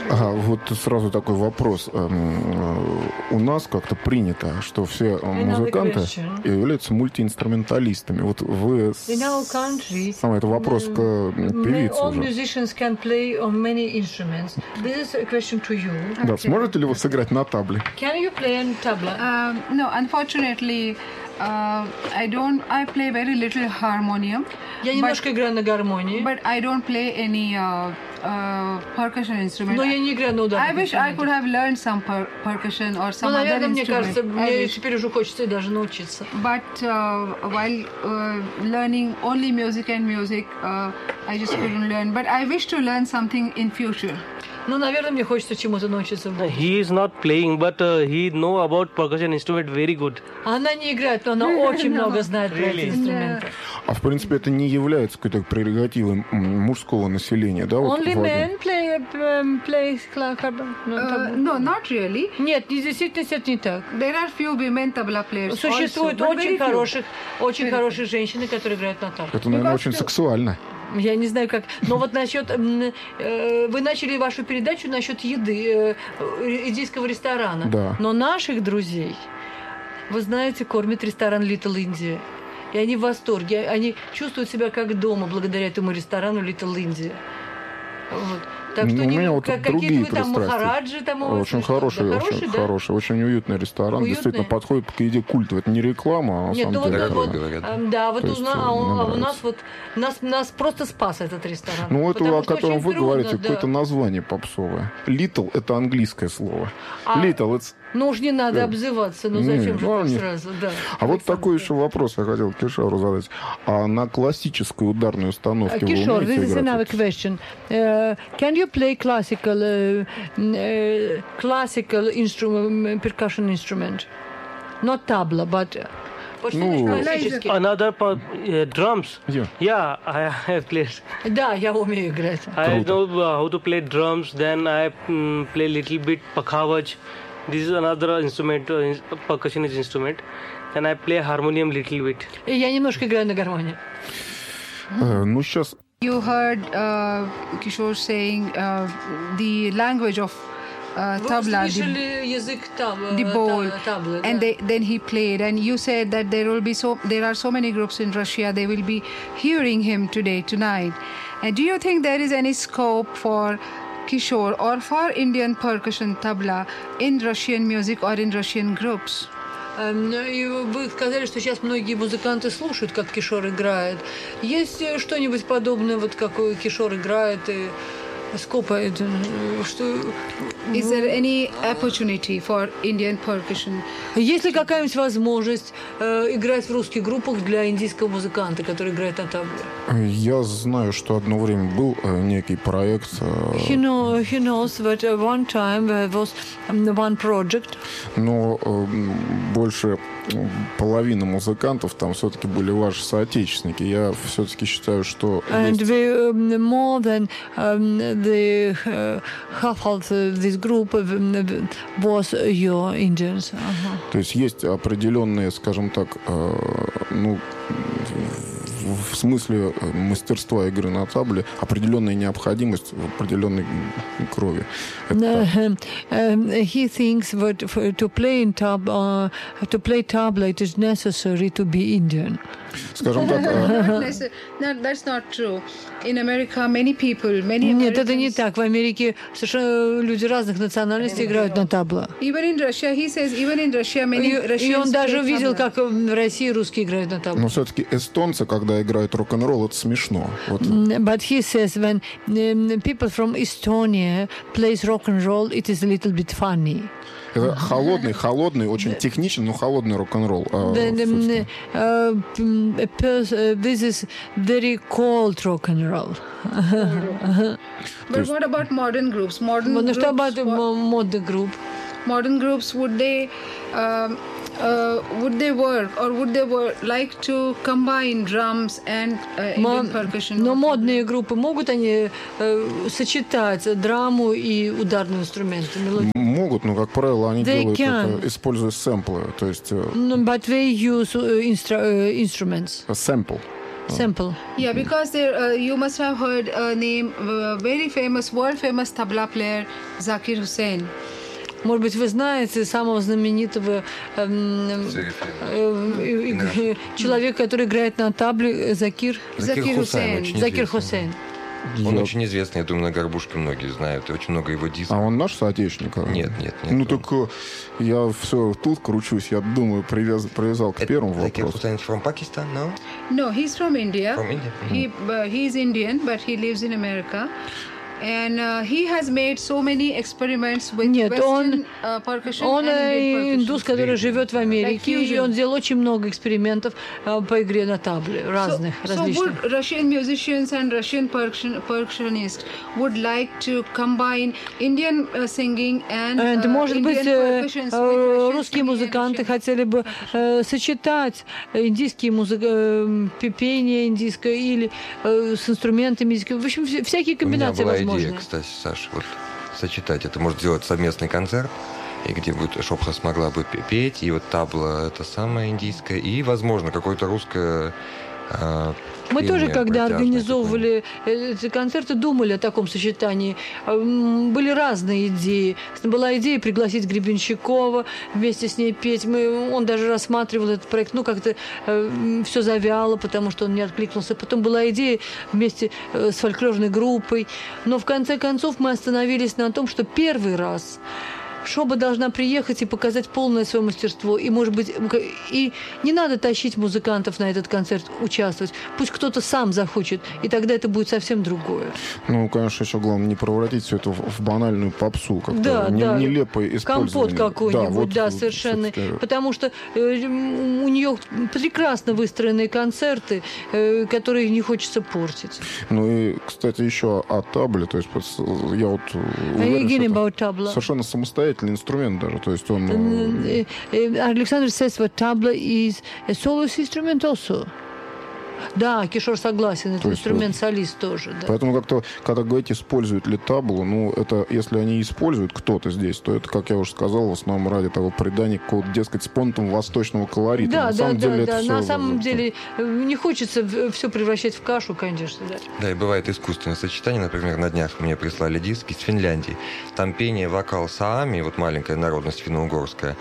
Ага, вот сразу такой вопрос. У нас как-то принято, что все музыканты являются мультиинструменталистами. Вот вы... Самый это вопрос к певице уже. Да, сможете ли вы сыграть на табле? No, unfortunately, I don't. I play very little harmonium. Я немножко играю на гармонии. But I don't play any percussion instrument. Но я не играю на ударных I wish I could have learned some percussion or some other наверное, instrument. мне кажется, мне теперь уже хочется даже научиться. But while learning only music and music, I just couldn't learn. But I wish to learn something in future. Ну, наверное, мне хочется чему-то научиться. He is not playing, but he know about percussion instrument very good. Она не играет, но она очень много знает про эти инструменты. А в принципе это не является какой-то прерогативой мужского населения, да? Only men play No, not really. Нет, действительно это не так. There are few women tabla players. Существуют очень хорошие женщины, которые играют на табле. Это, наверное, очень сексуально. Я не знаю как. Но вот насчет... Вы начали вашу передачу насчет еды, индийского ресторана. Да. Но наших друзей, вы знаете, кормит ресторан Little India. И они в восторге. Они чувствуют себя как дома благодаря этому ресторану Little India. Вот. Так что у меня вот какие-то вы там махараджи там у вас. Очень хороший, да, очень да? хороший, очень уютный ресторан. Уютный? Действительно подходит к еде культовой. Это не реклама, а Нет, на самом деле. да, вот есть, у нас вот нас просто спас этот ресторан. Ну, это, о что котором вы трудно, говорите, да. какое-то название попсовое. Little — это английское слово. Little — это... Ну уж не надо обзываться, ну зачем же так сразу, да. А вот такой еще вопрос я хотел Кишору задать. А на классической ударной установке вы Kishore, умеете this is another играть? question. Can you play classical percussion instrument? Not tabla, but... классический. Another drums. Yeah. Yeah, I have played. Да, я умею играть. I know how to play drums. Then I play little bit pakhavaj. This is another instrument, percussion instrument. Then I play harmonium little bit. И я немножко играю на гармонии. Ну, сейчас... You heard Kishore saying the language of tabla, the bowl, and then he played. And you said that there are so many groups in Russia. They will be hearing him tonight. And do you think there is any scope for Kishore or for Indian percussion tabla in Russian music or in Russian groups? И вы сказали, что сейчас многие музыканты слушают, как Кишор играет. Есть что-нибудь подобное, вот как Кишор играет, и скопа, что... Is there any opportunity for Indian percussion? Есть ли какая-нибудь возможность играть в русских группах для индийского музыканта, который играет на табле? Я знаю, что одно время был некий проект. He knows that one time there was one project. Но больше половина музыкантов там все-таки были ваши соотечественники. Я все-таки считаю, что... And more than the half of this group was your Indians. То есть есть определенные, скажем так, ну, в смысле мастерства игры на табле определенная необходимость в определенной крови. He thinks that to play tabla it is necessary to be Indian. Скажем так... That's not true. In America, many Нет, это не так. В Америке совершенно люди разных национальностей играют на табла. Even in Russia, he says, even in Russia, many Russians. И он даже видел, как в России русские играют на табле. Но все-таки эстонцы, когда играют рок-н-ролл, это смешно. Вот. But he says when people from Estonia plays rock and roll, it is a little bit funny. Это холодный, очень техничный, но холодный рок-н-ролл. This is very cold rock and roll. But what about modern groups? Что about modern group? Modern groups, would they work or would they like to combine drums and Indian percussion? Но модные группы, могут они сочетать драму и ударные инструменты? Могут, но, как правило, они делают это, используя сэмплы. То есть... But they use instruments. Sample. Sample. Yeah, because there, you must have heard a name, very famous, world famous tabla player Zakir Hussain. Может быть, вы знаете самого знаменитого человека, который играет на табле, Закир Хусейн. Закир Хусейн. Он очень известный, я думаю, на горбушке многие знают. И очень много его дисков. А он наш соотечественник? Нет. Ну, так я все тут кручусь, я думаю, привязал к первому вопросу. Закир Хусейн from Pakistan, no? No, he's from India. From India? He's Indian, but he lives in America. And he has made so many experiments with Western percussion он and Indian percussion. индус, который живет в Америке, и он сделал очень много экспериментов по игре на табле, различных. So would Russian musicians and Russian percussionists would like to combine Indian singing and может быть, Indian percussions with русские музыканты хотели бы сочетать индийские пение индийское или с инструментами индийского. В общем, всякие комбинации возможны. Идея, кстати, Саша, вот сочетать это, может сделать совместный концерт, и где будет Шопха смогла бы петь, и вот табла это самое индийское, и, возможно, какое-то русское мы тоже, когда организовывали эти концерты, думали о таком сочетании. Были разные идеи. Была идея пригласить Гребенщикова, вместе с ней петь. Он даже рассматривал этот проект, как-то все завяло, потому что он не откликнулся. Потом была идея вместе с фольклорной группой. Но в конце концов мы остановились на том, что первый раз Шоба должна приехать и показать полное свое мастерство. И, может быть, и не надо тащить музыкантов на этот концерт участвовать. Пусть кто-то сам захочет, и тогда это будет совсем другое. Ну, конечно, еще главное не превратить все это в банальную попсу, как-то нелепое использование. Компот какой-нибудь, совершенно. Потому что у нее прекрасно выстроенные концерты, которые не хочется портить. Ну и, кстати, еще о табле. То есть я вот уверен, что это совершенно самостоятельный инструмент даже, то есть он... Alexander says that tabla is a soloist instrument also. Да, Кишор согласен, это инструмент-солист тоже. Да. Поэтому как-то, когда говорите, используют ли таблу, это, если они используют кто-то здесь, то это, как я уже сказал, в основном ради того придания какого-то, дескать, спонтом восточного колорита. Да, на самом деле не хочется все превращать в кашу, конечно. Да, и бывает искусственное сочетание. Например, на днях мне прислали диск из Финляндии. Там пение, вокал саами, вот маленькая народность финно-угорская,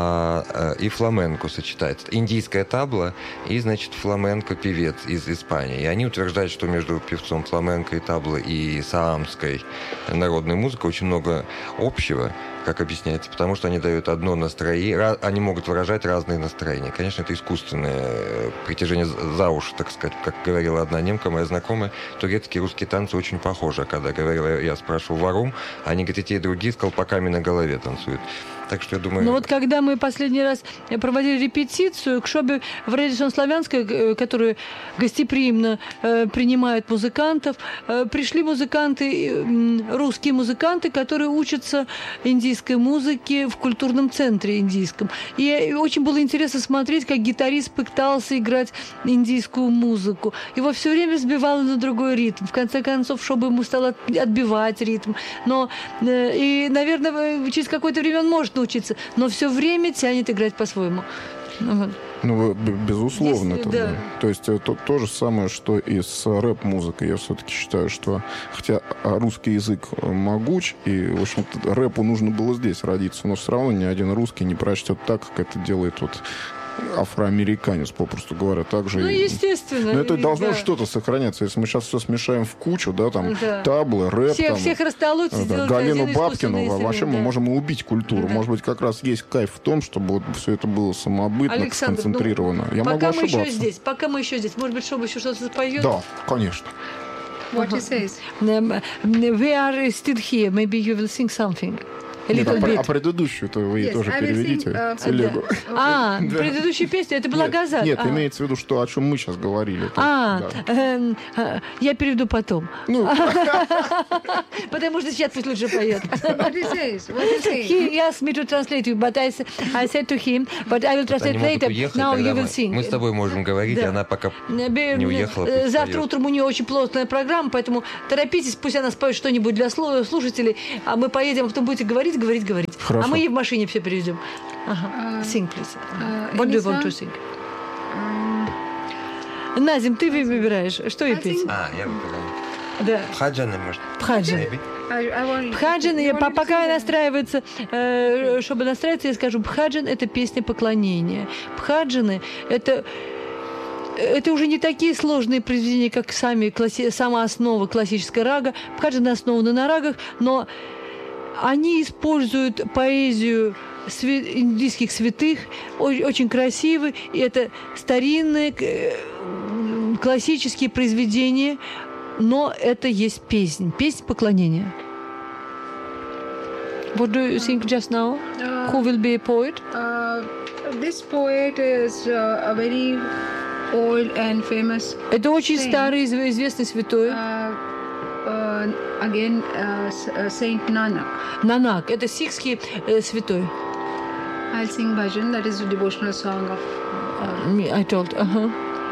и фламенко сочетается. Индийская табла и, значит, фламенко-певец из Испании. И они утверждают, что между певцом фламенко и табло и саамской народной музыкой очень много общего, как объясняется, потому что они дают одно настроение, они могут выражать разные настроения. Конечно, это искусственное притяжение за уши, так сказать, как говорила одна немка, моя знакомая. Турецкие и русские танцы очень похожи. Когда говорила, я спрашивал варум, они, говорят, и те, и другие с колпаками на голове танцуют. Так что я думаю... Но вот когда мы последний раз проводили репетицию к Шобе в Редисон Славянской, которую гостеприимно принимает музыкантов, пришли музыканты, русские музыканты, которые учатся индийской музыке в культурном центре индийском. И очень было интересно смотреть, как гитарист пытался играть индийскую музыку. Его все время сбивало на другой ритм. В конце концов, Шоба ему стало отбивать ритм. Но, и, наверное, через какое-то время он может научиться, но все время тянет играть по-своему. Ну, безусловно. Здесь, это, да. То есть это то же самое, что и с рэп-музыкой. Я все-таки считаю, что хотя русский язык могуч, и, в общем-то, рэпу нужно было здесь родиться, но все равно ни один русский не прочтет так, как это делает вот афроамериканец, попросту говоря, также. Ну, естественно. Но это должно что-то сохраняться. Если мы сейчас все смешаем в кучу, да, там, таблы, рэп, всех растолочь, сделать Галину один Бабкину, вообще мы можем убить культуру. Может быть, как раз есть кайф в том, чтобы вот все это было самобытно, Александр, сконцентрировано. Я могу ошибаться. Пока мы еще здесь, может быть, Шоба еще что-то запоет? Да, конечно. What he says? We are still here. Maybe you will sing something. А предыдущую-то вы тоже переведите. Предыдущая песня, это была «Газа». Нет, имеется в виду, что о чем мы сейчас говорили. Я переведу потом. Потому что сейчас пусть лучше поет. What he says? He asked me to translate you, but I said to him, but I will translate later. Now you will sing. Мы с тобой можем говорить, она пока не уехала. Завтра утром у нее очень плотная программа, поэтому торопитесь, пусть она споет что-нибудь для слушателей, а мы поедем, а потом будете говорить. Хорошо. А мы ей в машине все переведем. Sing, please. What do you want to sing? Назим, ты выбираешь, что ей петь? Я выбираю. Да. Бхаджаны, может? Бхаджан. Бхаджан, пока настраивается, чтобы настраиваться, я скажу, бхаджан – это песня поклонения. Бхаджаны – это уже не такие сложные произведения, как сама основа классической рага. Бхаджаны основаны на рагах, но они используют поэзию индийских святых, очень красивы, и это старинные классические произведения, но это есть песнь поклонения. What do you think just now? Who will be a poet? This poet is a very old and famous. Это очень старый, известный святой. Again, Saint Nanak. Нанак. Это сикхский святой. I'll sing bhajan. That is a devotional song of. I told.